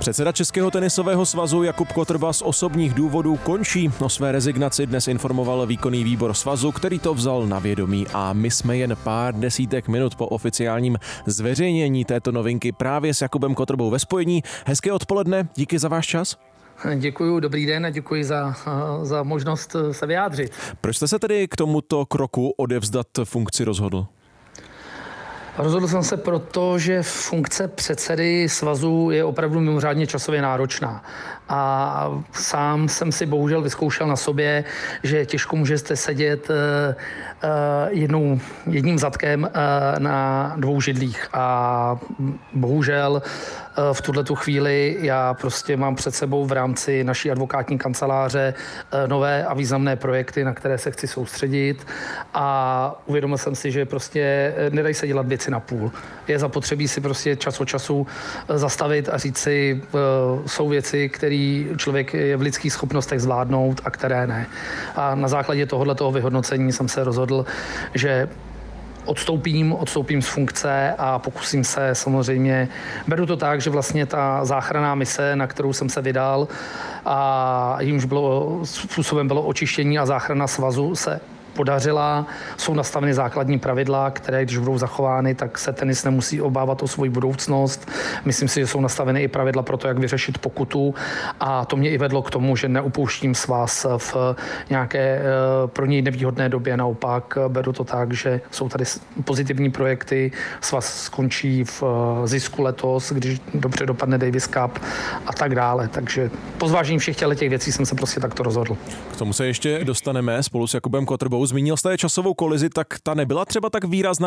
Předseda Českého tenisového svazu Jakub Kotrba z osobních důvodů končí. O své rezignaci dnes informoval výkonný výbor svazu, který to vzal na vědomí, a my jsme jen pár desítek minut po oficiálním zveřejnění této novinky právě s Jakubem Kotrbou ve spojení. Hezké odpoledne, díky za váš čas. Děkuji, dobrý den a děkuji za možnost se vyjádřit. Proč jste se tedy k tomuto kroku odevzdat funkci rozhodl? Rozhodl jsem se proto, že funkce předsedy svazu je opravdu mimořádně časově náročná. A sám jsem si bohužel vyzkoušel na sobě, že těžko můžete sedět jedním zadkem na dvou židlích. A bohužel v tuhletu chvíli já prostě mám před sebou v rámci naší advokátní kanceláře nové a významné projekty, na které se chci soustředit, a uvědomil jsem si, že prostě nedají se dělat věci na půl. Je zapotřebí si prostě čas od času zastavit a říct si, jsou věci, které člověk je v lidských schopnostech zvládnout a které ne. A na základě tohoto vyhodnocení jsem se rozhodl, že odstoupím z funkce a pokusím se samozřejmě, beru to tak, že vlastně ta záchranná mise, na kterou jsem se vydal a jímž způsobem bylo očištění a záchrana svazu, se podařila. Jsou nastaveny základní pravidla, které, když budou zachovány, tak se tenis nemusí obávat o svou budoucnost. Myslím si, že jsou nastaveny i pravidla pro to, jak vyřešit pokutu, a to mě i vedlo k tomu, že neupouštím svaz v nějaké pro něj nevýhodné době. Naopak beru to tak, že jsou tady pozitivní projekty, svaz skončí v zisku letos, když dobře dopadne Davis Cup a tak dále. Takže po zvážení všech těch věcí jsem se prostě takto rozhodl. K tomu se ještě dostaneme spolu s Jakubem Kotrbou. Zmínil jste časovou kolizi, tak ta nebyla třeba tak výrazná